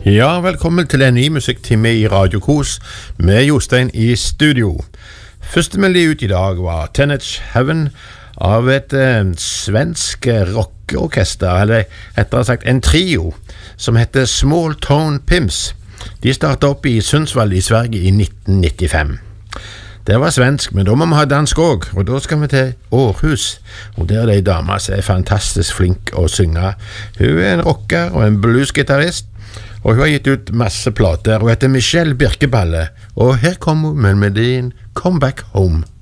Ja, velkommen til en ny musikktime i Radio Kos med Jostein i studio. Første melodi ut i dag var Teenage Heaven av et svensk rockeorkester, eller rettere sagt en trio, som heter Small Town Pimps. De startet opp i Sundsvall i Sverige i 1995. Det var svensk, men da må vi ha dansk også, og da skal vi til Århus, og der er det en dame som er fantastisk flink å synge. Hun er en rocker og en bluesgitarrist, og hun har gitt ut masse plater. Hun heter Michelle Birkeballe, og her kommer hun med melodien Come Back Home.